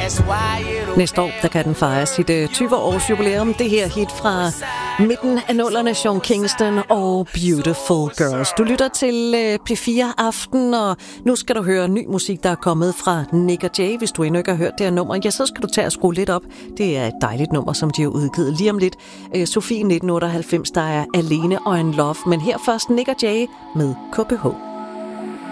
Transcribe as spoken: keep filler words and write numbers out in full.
Næste år, der kan den fejre sit uh, tyve-års jubilæum. Det her hit fra midten af nullerne, Sean Kingston og Beautiful Girls. Du lytter til uh, P fire Aften, og nu skal du høre ny musik, der er kommet fra Nick og Jay. Hvis du endnu ikke har hørt det her nummer, ja, så skal du tage og skrue lidt op. Det er et dejligt nummer, som de har udgivet lige om lidt. Uh, Sofie nitten otteoghalvfems, der er Alene og en Love. Men her først Nick og Jay med K B H.